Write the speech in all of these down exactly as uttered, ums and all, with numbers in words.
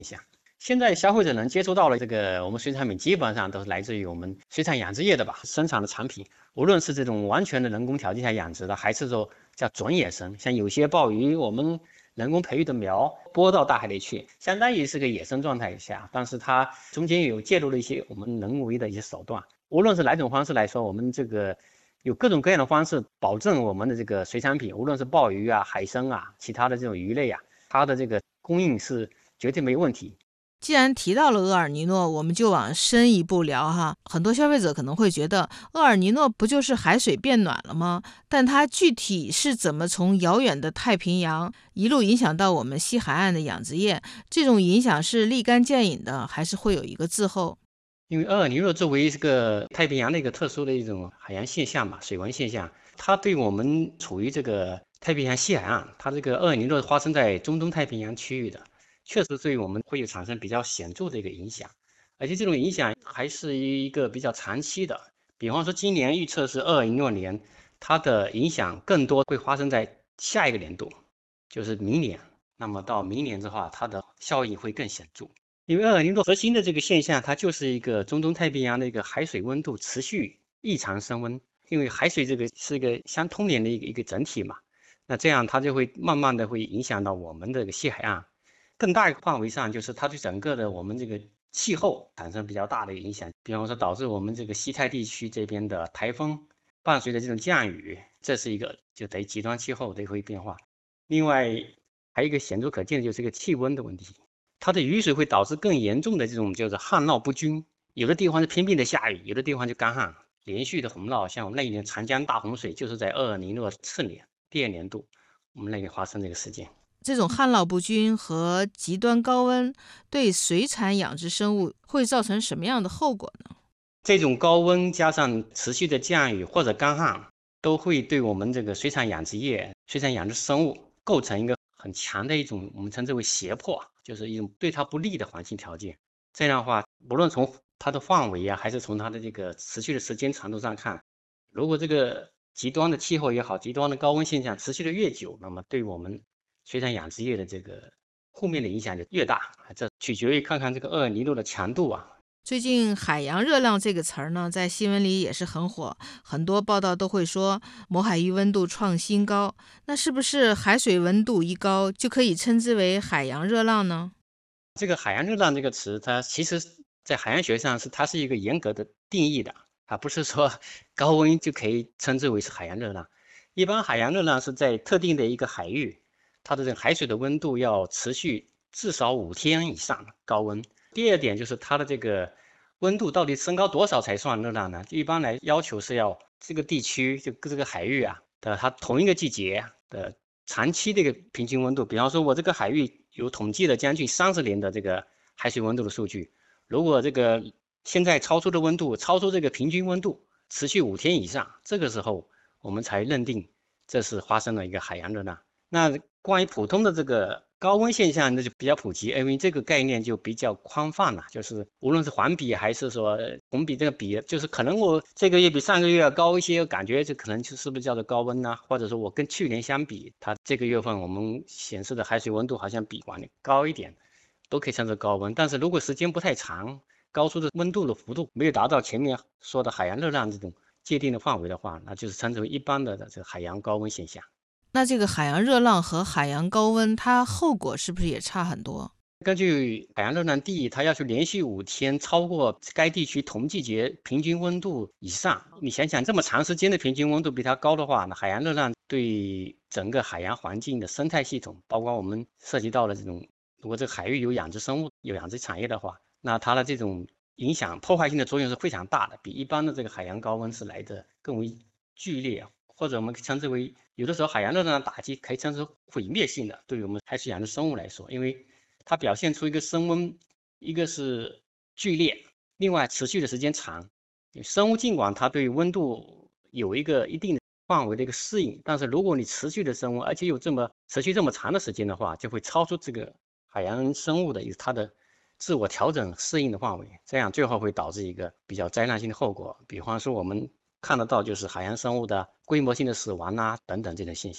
象。现在消费者能接触到了这个我们水产品，基本上都是来自于我们水产养殖业的吧，生产的产品，无论是这种完全的人工条件下养殖的，还是说叫准野生，像有些鲍鱼我们人工培育的苗播到大海里去，相当于是个野生状态下，但是它中间有介入了一些我们人为的一些手段，无论是哪种方式来说，我们这个有各种各样的方式保证我们的这个水产品，无论是鲍鱼啊、海参啊、其他的这种鱼类啊，它的这个供应是绝对没问题。 既然提到了厄尔尼诺，我们就往深一步聊哈。很多消费者可能会觉得，厄尔尼诺不就是海水变暖了吗？但它具体是怎么从遥远的太平洋一路影响到我们西海岸的养殖业？这种影响是立竿见影的，还是会有一个滞后？ 因为厄尔尼诺作为这个太平洋的一个特殊的一种海洋现象嘛，水文现象，它对我们处于这个太平洋西海岸，它这个厄尔尼诺发生在中东太平洋区域的，确实对我们会有产生比较显著的一个影响，而且这种影响还是一个比较长期的。比方说，今年预测是二零二六年，它的影响更多会发生在下一个年度，就是明年。那么到明年的话，它的效应会更显著。因为厄尔尼诺核心的这个现象，它就是一个中东太平洋的一个海水温度持续异常升温。因为海水这个是一个相通连的一个一个整体嘛，那这样它就会慢慢的会影响到我们的这个西海岸。更大一个范围上，就是它对整个的我们这个气候产生比较大的影响。比方说，导致我们这个西太地区这边的台风伴随着这种降雨，这是一个就等于极端气候的一个变化。另外还有一个显著可见的就是这个气温的问题。它的雨水会导致更严重的这种就是旱涝不均，有的地方是拼命的下雨，有的地方就干旱，连续的洪涝。像我们那一年长江大洪水，就是在厄尔尼诺次年第二年度，我们那里发生这个事件。 这种旱涝不均和极端高温对水产养殖生物会造成什么样的后果呢？ 这种高温加上持续的降雨或者干旱，都会对我们这个水产养殖业、水产养殖生物构成一个很强的一种我们称之为胁迫，就是一种对它不利的环境条件。这样的话，无论从它的范围啊，还是从它的这个持续的时间长度上看，如果这个极端的气候也好，极端的高温现象持续的越久，那么对我们水产养殖业的这个负面的影响就越大。这取决于看看这个厄尔尼诺的强度啊。 最近海洋热浪这个词儿呢，在新闻里也是很火，很多报道都会说某海域温度创新高，那是不是海水温度一高就可以称之为海洋热浪呢？ 这个海洋热浪这个词，它其实在海洋学上是它是一个严格的定义的，它不是说高温就可以称之为是海洋热浪。一般海洋热浪是在特定的一个海域，它的这个海水的温度要持续至少五天以上高温。第二点就是它的这个温度到底升高多少才算热浪呢？一般来要求是要这个地区就这个海域啊的它同一个季节的长期的一个平均温度。比方说我这个海域有统计了将近三十年的这个海水温度的数据，如果这个现在超出的温度超出这个平均温度持续五天以上，这个时候我们才认定这是发生了一个海洋热浪。那关于普通的这个高温现象，那就比较普及，因为这个概念就比较宽泛了，就是无论是环比还是说同比这个比，就是可能我这个月比上个月要高一些，感觉这可能就是不是叫做高温呢？或者说我跟去年相比，它这个月份我们显示的海水温度好像比往年高一点，都可以称作高温。但是如果时间不太长，高出的温度的幅度没有达到前面说的海洋热浪这种界定的范围的话，那就是称之为一般的这个海洋高温现象。 那这个海洋热浪和海洋高温，它后果是不是也差很多？ 根据海洋热浪定义，它要求连续五天超过该地区同季节平均温度以上。你想想，这么长时间的平均温度比它高的话，那海洋热浪对整个海洋环境的生态系统，包括我们涉及到的这种，如果这个海域有养殖生物、有养殖产业的话，那它的这种影响破坏性的作用是非常大的，比一般的这个海洋高温是来的更为剧烈，或者我们称之为有的时候海洋热浪的打击可以称之毁灭性的，对于我们海水养殖生物来说，因为它表现出一个升温，一个是剧烈，另外持续的时间长。生物尽管它对温度有一个一定的范围的一个适应，但是如果你持续的升温，而且有这么持续这么长的时间的话，就会超出这个海洋生物的它的自我调整适应的范围，这样最后会导致一个比较灾难性的后果。比方说我们看得到就是海洋生物的规模性的死亡啊等等这种现象。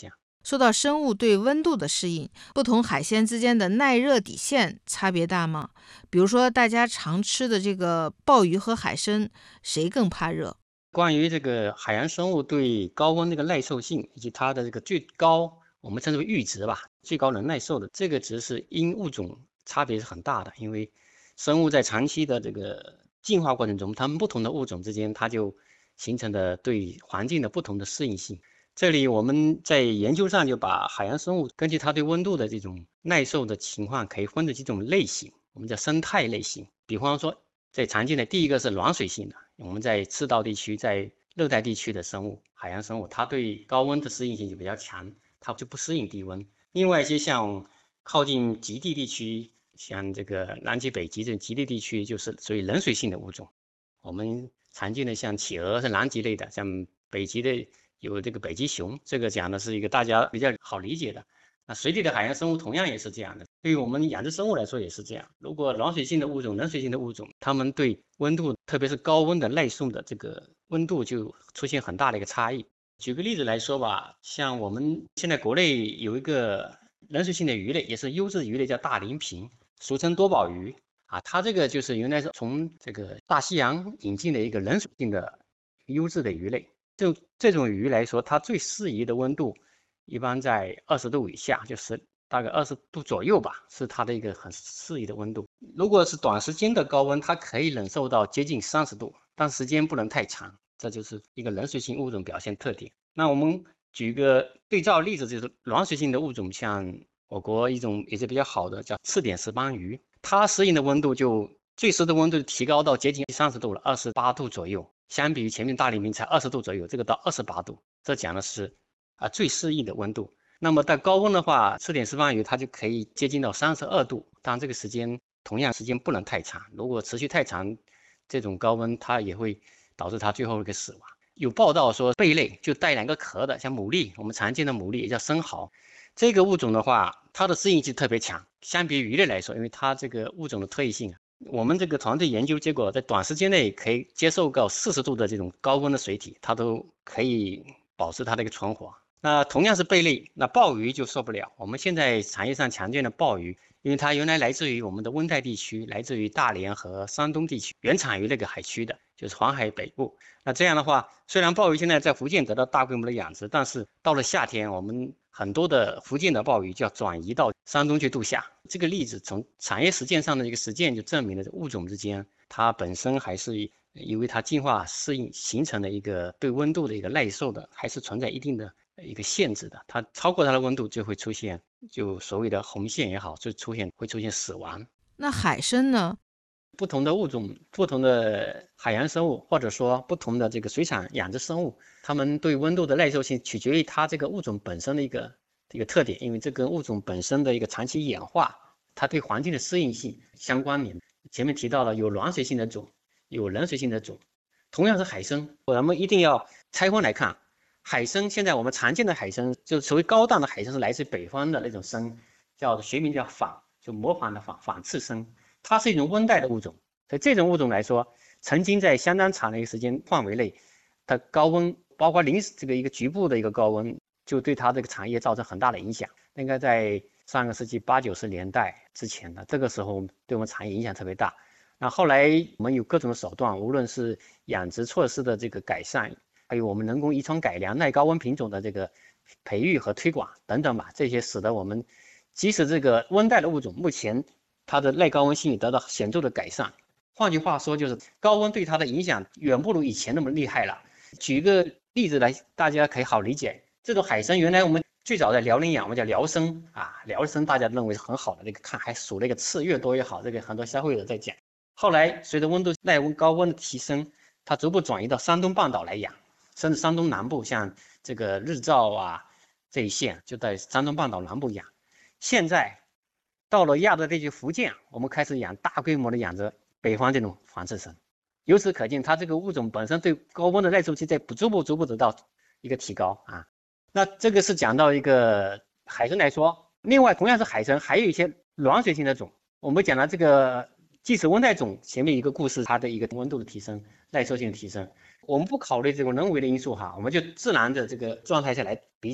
说到生物对温度的适应，不同海鲜之间的耐热底线差别大吗？比如说大家常吃的这个鲍鱼和海参，谁更怕热？ 关于这个海洋生物对高温那个耐受性，以及它的这个最高，我们称之为阈值吧，最高能耐受的这个值是因物种差别是很大的。因为生物在长期的这个进化过程中，它们不同的物种之间，它就形成了对环境的不同的适应性。这里我们在研究上就把海洋生物根据它对温度的这种耐受的情况，可以分成几种类型，我们叫生态类型。比方说最常见的第一个是暖水性的，我们在赤道地区、在热带地区的生物，海洋生物，它对高温的适应性就比较强，它就不适应低温。另外一些像靠近极地地区，像这个南极、北极这种极地地区，就是属于冷水性的物种。我们常见的像企鹅是南极类的，像北极的有这个北极熊，这个讲的是一个大家比较好理解的。那水里的海洋生物同样也是这样的，对于我们养殖生物来说也是这样。如果暖水性的物种、冷水性的物种，它们对温度，特别是高温的耐受的这个温度就出现很大的一个差异。举个例子来说吧，像我们现在国内有一个冷水性的鱼类，也是优质鱼类，叫大鳞平，俗称多宝鱼啊。它这个就是原来是从这个大西洋引进的一个冷水性的优质的鱼类。就这种鱼来说，它最适宜的温度一般在二十度以下，就是大概二十度左右吧，是它的一个很适宜的温度。如果是短时间的高温，它可以忍受到接近三十度，但时间不能太长，这就是一个冷水性物种表现特点。那我们举个对照例子，就是暖水性的物种，像我国一种也是比较好的叫赤点石斑鱼，它适应的温度就最适的温度提高到接近三十度了，二十八度左右。相比于前面大鳞平才二十度左右，这个到二十八度，这讲的是啊最适应的温度。那么到高温的话，赤点石斑鱼它就可以接近到三十二度，当然这个时间同样时间不能太长，如果持续太长，这种高温它也会导致它最后一个死亡。有报道说贝类就带两个壳的，像牡蛎，我们常见的牡蛎也叫生蚝，这个物种的话，它的适应性特别强，相比于鱼类来说，因为它这个物种的特异性，我们这个团队研究结果，在短时间内可以接受到四十度的这种高温的水体，它都可以保持它的一个存活。那同样是贝类，那鲍鱼就受不了。我们现在产业上常见的鲍鱼，因为它原来来自于我们的温带地区，来自于大连和山东地区，原产于那个海区的，就是黄海北部。那这样的话，虽然鲍鱼现在在福建得到大规模的养殖，但是到了夏天，我们很多的福建的鲍鱼就要转移到山东去度夏。这个例子从产业实践上的一个实践就证明了，物种之间它本身还是因为它进化适应形成的一个对温度的一个耐受的，还是存在一定的一个限制的。它超过它的温度就会出现，就所谓的红线也好，就出现会出现死亡。 那海参呢？ 不同的物种、不同的海洋生物，或者说不同的这个水产养殖生物，它们对温度的耐受性取决于它这个物种本身的一个一个特点，因为这跟物种本身的一个长期演化，它对环境的适应性相关联。前面提到了有暖水性的种，有冷水性的种，同样是海参，我们一定要拆分来看。海参现在我们常见的海参，就所谓高档的海参是来自北方的那种参，叫学名叫仿，就模仿的仿仿刺参。它是一种温带的物种，所以这种物种来说，曾经在相当长的一个时间范围内，它高温，包括临时这个一个局部的一个高温，就对它这个产业造成很大的影响。应该在上个世纪八九十年代之前的这个时候，对我们产业影响特别大。那后来我们有各种的手段，无论是养殖措施的这个改善，还有我们人工遗传改良、耐高温品种的这个培育和推广等等吧，这些使得我们即使这个温带的物种目前它的耐高温性也得到显著的改善。换句话说，就是高温对它的影响远不如以前那么厉害了。举一个例子来，大家可以好理解。这种海参原来我们最早在辽宁养，我们叫辽参啊，辽参大家认为是很好的，那个看还数那个刺越多越好，这个很多消费者在讲。后来随着温度耐温高温的提升，它逐步转移到山东半岛来养，甚至山东南部，像这个日照啊这一线就在山东半岛南部养。现在到了亚洲地区福建，我们开始养大规模的养殖北方这种仿刺参。由此可见，它这个物种本身对高温的耐受性在逐步逐步得到一个提高啊。那这个是讲到一个海参来说，另外同样是海参，还有一些暖水性的种。我们讲了这个即使温带种前面一个故事，它的一个温度的提升、耐受性的提升，我们不考虑这种人为的因素哈，我们就自然的这个状态下来比较。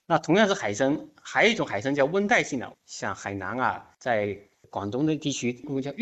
那同样是海参，还有一种海参叫温带性的，像海南啊，在广东的地区我们叫